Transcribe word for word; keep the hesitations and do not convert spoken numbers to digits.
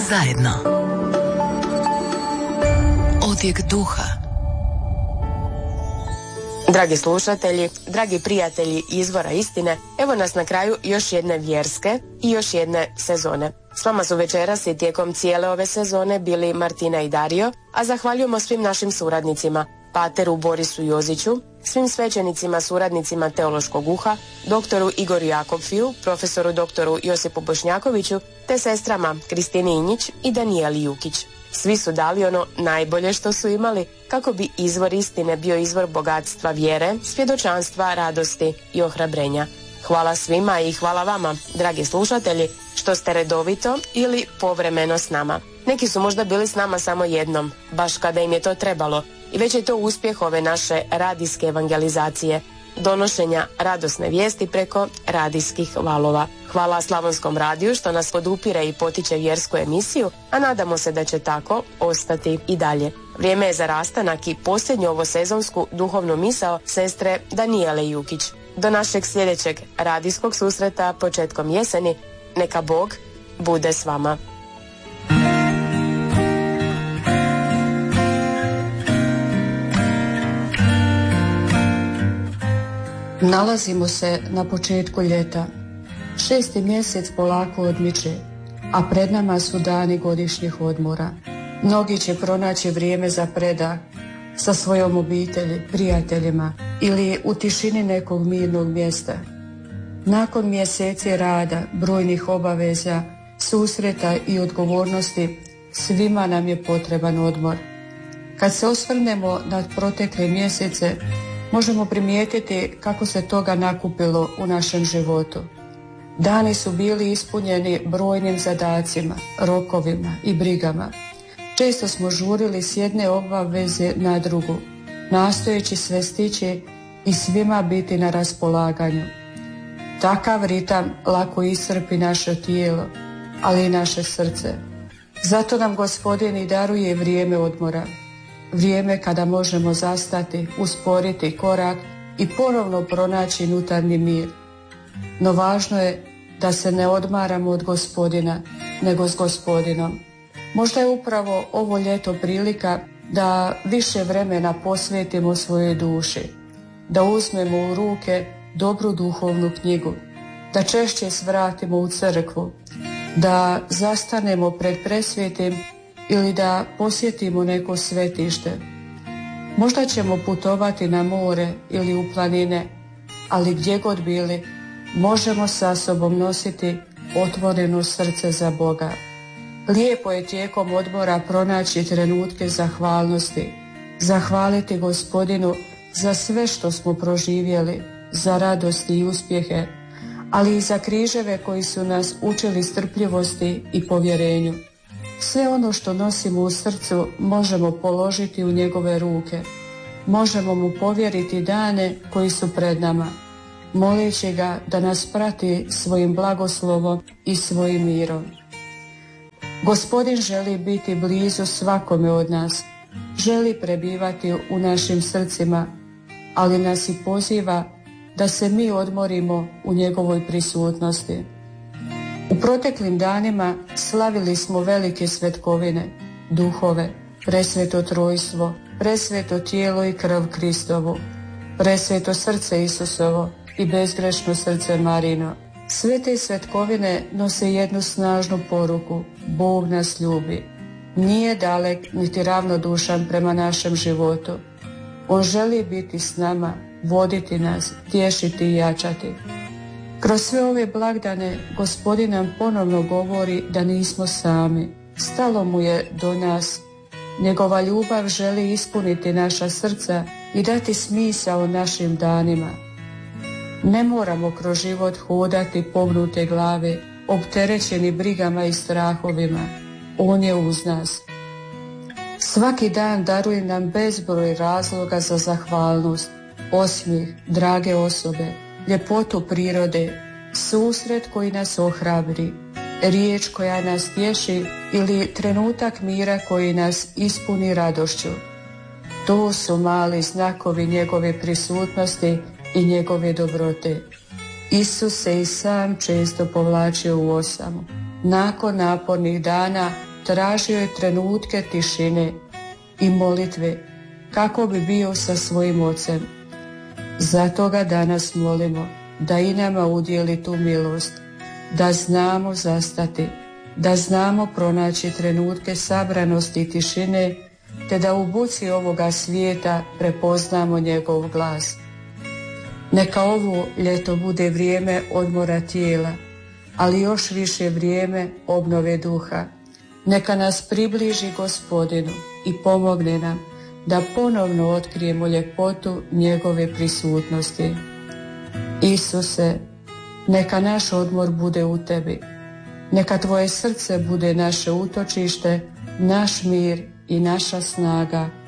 zajedno. Odjek duha. Dragi slušatelji, dragi prijatelji Izvora istine, evo nas na kraju još jedne vjerske i još jedne sezone. S vama su večeras i tijekom cijele ove sezone bili Martina i Dario, a zahvaljujemo svim našim suradnicima, pateru Borisu Joziću, svim svećenicima suradnicima Teološkog uha, doktoru Igoru Jakopfiju, profesoru doktoru Josipu Bošnjakoviću, te sestrama Kristini Injić i Danijeli Jukić. Svi su dali ono najbolje što su imali kako bi izvor istine bio izvor bogatstva vjere, svjedočanstva, radosti i ohrabrenja. Hvala svima i hvala vama, dragi slušatelji, što ste redovito ili povremeno s nama. Neki su možda bili s nama samo jednom, baš kada im je to trebalo, i već je to uspjeh ove naše radijske evangelizacije, donošenja radosne vijesti preko radijskih valova. Hvala Slavonskom radiju što nas podupire i potiče vjersku emisiju, a nadamo se da će tako ostati i dalje. Vrijeme je za rastanak i posljednju ovo sezonsku duhovnu misao sestre Danijele Jukić. Do našeg sljedećeg radijskog susreta početkom jeseni, neka Bog bude s vama. Nalazimo se na početku ljeta. Šesti mjesec polako odmiče, a pred nama su dani godišnjih odmora. Mnogi će pronaći vrijeme za predah sa svojom obitelji, prijateljima ili u tišini nekog mirnog mjesta. Nakon mjeseci rada, brojnih obaveza, susreta i odgovornosti, svima nam je potreban odmor. Kad se osvrnemo na protekle mjesece, možemo primijetiti kako se toga nakupilo u našem životu. Dani su bili ispunjeni brojnim zadacima, rokovima i brigama. Često smo žurili s jedne obaveze na drugu, nastojeći sve stići i svima biti na raspolaganju. Takav ritam lako iscrpi naše tijelo, ali i naše srce. Zato nam Gospodin i daruje vrijeme odmora. Vrijeme kada možemo zastati, usporiti korak i ponovno pronaći unutarnji mir. No važno je da se ne odmaramo od Gospodina, nego s Gospodinom. Možda je upravo ovo ljeto prilika da više vremena posvetimo svojoj duši, da uzmemo u ruke dobru duhovnu knjigu, da češće svratimo u crkvu, da zastanemo pred presvetim ili da posjetimo neko svetište. Možda ćemo putovati na more ili u planine, ali gdje god bili, možemo sa sobom nositi otvoreno srce za Boga. Lijepo je tijekom odmora pronaći trenutke zahvalnosti, zahvaliti Gospodinu za sve što smo proživjeli, za radosti i uspjehe, ali i za križeve koji su nas učili strpljivosti i povjerenju. Sve ono što nosimo u srcu možemo položiti u njegove ruke. Možemo mu povjeriti dane koji su pred nama, moleći ga da nas prati svojim blagoslovom i svojim mirom. Gospodin želi biti blizu svakome od nas, želi prebivati u našim srcima, ali nas i poziva da se mi odmorimo u njegovoj prisutnosti. U proteklim danima slavili smo velike svetkovine, duhove, presveto trojstvo, presveto tijelo i krv Kristovu, presveto srce Isusovo i bezgrešno srce Marino. Sve te svetkovine nose jednu snažnu poruku: Bog nas ljubi. Nije dalek niti ravnodušan prema našem životu. On želi biti s nama, voditi nas, tješiti i jačati. Kroz sve ove blagdane Gospodin nam ponovno govori da nismo sami. Stalo mu je do nas. Njegova ljubav želi ispuniti naša srca i dati smisao našim danima. Ne moramo kroz život hodati pognute glave, opterećeni brigama i strahovima. On je uz nas. Svaki dan daruje nam bezbroj razloga za zahvalnost, osmijeh, drage osobe, ljepotu prirode, susret koji nas ohrabri, riječ koja nas tješi ili trenutak mira koji nas ispuni radošću. To su mali znakovi njegove prisutnosti i njegove dobrote. Isus se i sam često povlačio u osamu. Nakon napornih dana tražio je trenutke tišine i molitve kako bi bio sa svojim ocem. Zato ga danas molimo da i nama udjeli tu milost, da znamo zastati, da znamo pronaći trenutke sabranosti i tišine, te da u buci ovoga svijeta prepoznamo njegov glas. Neka ovo ljeto bude vrijeme odmora tijela, ali još više vrijeme obnove duha. Neka nas približi Gospodinu i pomogne nam da ponovno otkrijemo ljepotu njegove prisutnosti. Isuse, neka naš odmor bude u tebi. Neka tvoje srce bude naše utočište, naš mir i naša snaga